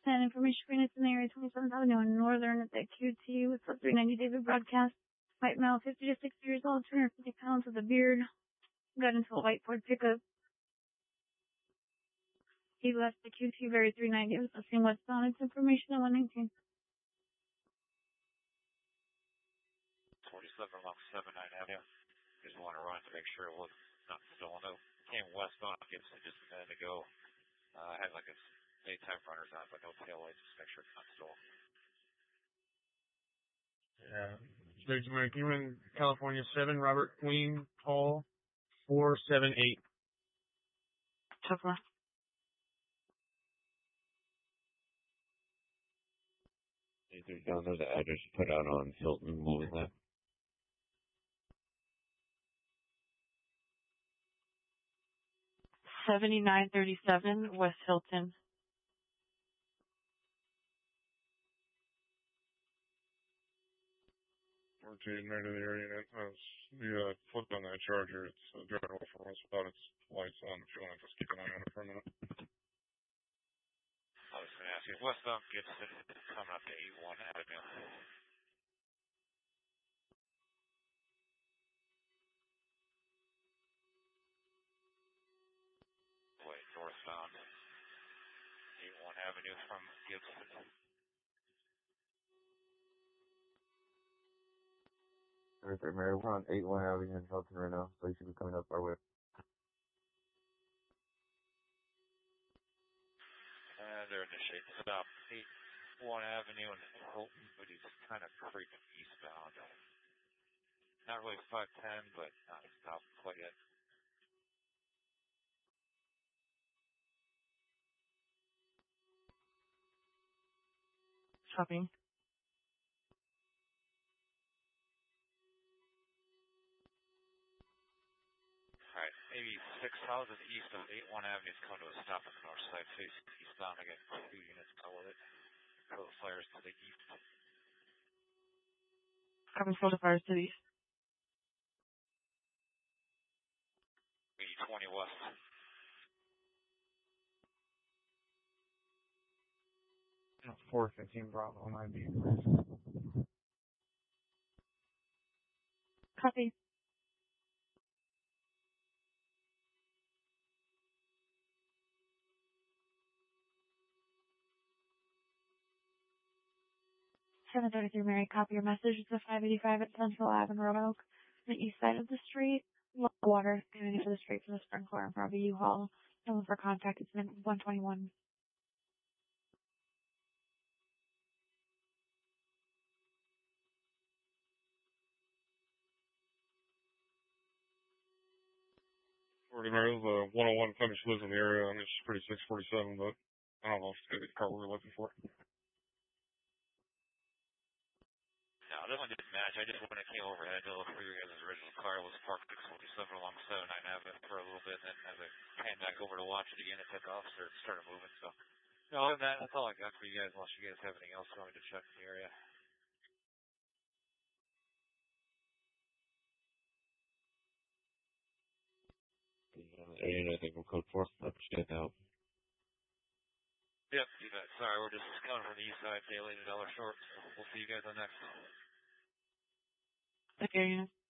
10 information for units in the area 27th Avenue and Northern at the QT with the 390 David broadcast. White male, 50 to 60 years old, 250 pounds with a beard. Got into a white Ford pickup. He left the QT Berry 390 with the same westbound. It's information on 119. 47 along 79 Avenue. Just want to run to make sure it was not stolen. Though came westbound on Gibson just a minute ago. Had like a daytime runners on, but no tail lights. Just make sure it's not stolen. Yeah. There's Human California 7, Robert Queen, Paul 478. Tough. There's down there the address you put out on Hilton. What was that? $79.37 West Hilton. We're taking right to the area. You flipped on that charger. It's driving away from us without its lights on. If you want to just keep an eye on it for a minute. I was going to ask you, westbound Gibson coming up to 81 Avenue. Wait, northbound 81 Avenue from Gibson. Right there, Mary. We're on 81 Avenue in Hilton right now, so you should be coming up our way. And they're in the shape stop 81 Avenue in Hilton, but he's kind of creeping eastbound. Not really 510, but not stopped quite yet. Shopping. Alright, maybe 6 houses east of 81 Avenue is coming to a stop on the north side, facing eastbound. I got 2 units below it. Code fires to the east. Carbon filter fires to the east. 20 west. No, 415 Bravo might be. Copy. $7.33 Mary, copy your message. It's a 585 at Central Avenue, Roanoke, the east side of the street. Low water coming into the street from the sprinkler in front of a U-Haul. Someone for contact. It's 121. There's a 101 Flemish lives in the area. I mean, it's pretty 647, but I don't know if it's the car we're looking for. No, this one didn't match. I just, when it came over, I had to look for your guys' original car. It was parked at 47 along 79 Avenue for a little bit, and then as I came back over to watch it again, it took off, so it started moving. So, no, other than that, that's all I got for you guys, unless you guys have anything else you want me to check in the area. I think we'll code 4. I appreciate the help. Yep, you bet. Sorry, we're just coming from the east side, $8 short, so we'll see you guys on next. Okay.